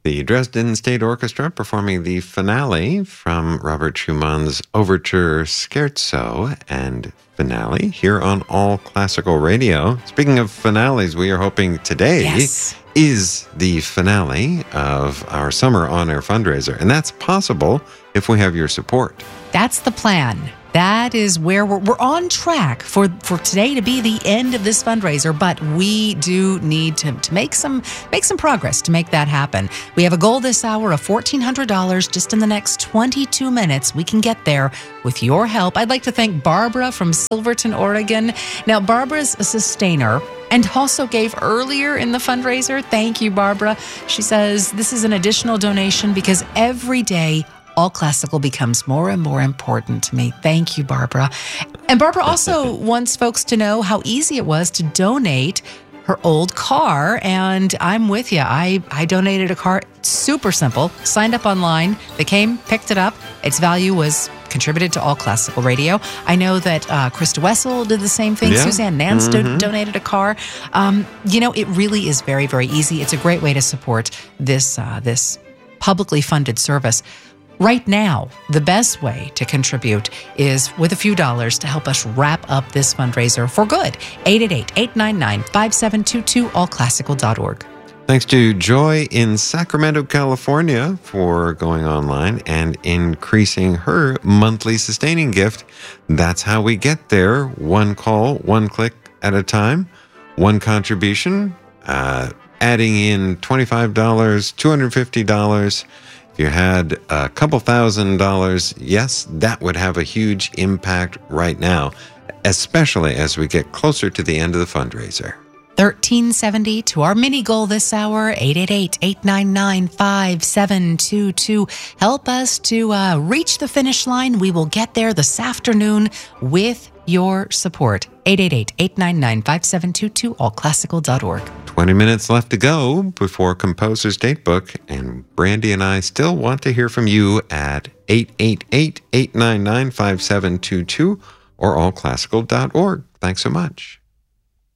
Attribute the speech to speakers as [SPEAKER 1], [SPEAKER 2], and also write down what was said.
[SPEAKER 1] The Dresden State Orchestra performing the finale from Robert Schumann's Overture Scherzo and finale here on All Classical Radio. Speaking of finales, we are hoping today is the finale of our Summer On Air fundraiser, and that's possible if we have your support.
[SPEAKER 2] That's the plan. That is where we're on track for today to be the end of this fundraiser, but we do need to make some progress to make that happen. We have a goal this hour of $1,400 just in the next 22 minutes. We can get there with your help. I'd like to thank Barbara from Silverton, Oregon. Now, Barbara's a sustainer and also gave earlier in the fundraiser. Thank you, Barbara. She says, this is an additional donation because every day All Classical becomes more and more important to me. Thank you, Barbara. And Barbara also wants folks to know how easy it was to donate her old car. And I'm with you. I donated a car. Super simple. Signed up online. They came, picked it up. Its value was contributed to All Classical Radio. I know that Krista Wessel did the same thing. Yeah. Suzanne Nance donated a car. It really is very, very easy. It's a great way to support this publicly funded service. Right now, the best way to contribute is with a few dollars to help us wrap up this fundraiser for good. 888-899-5722, allclassical.org.
[SPEAKER 1] Thanks to Joy in Sacramento, California for going online and increasing her monthly sustaining gift. That's how we get there. One call, one click at a time, one contribution, adding in $25, $250. If you had a couple $1,000s, yes, that would have a huge impact right now, especially as we get closer to the end of the fundraiser.
[SPEAKER 2] 1370 to our mini goal this hour, 888-899-5722. Help us to reach the finish line. We will get there this afternoon with your support. 888-899-5722, allclassical.org.
[SPEAKER 1] 20 minutes left to go before Composer's Datebook, and Brandy and I still want to hear from you at 888-899-5722 or allclassical.org. Thanks so much.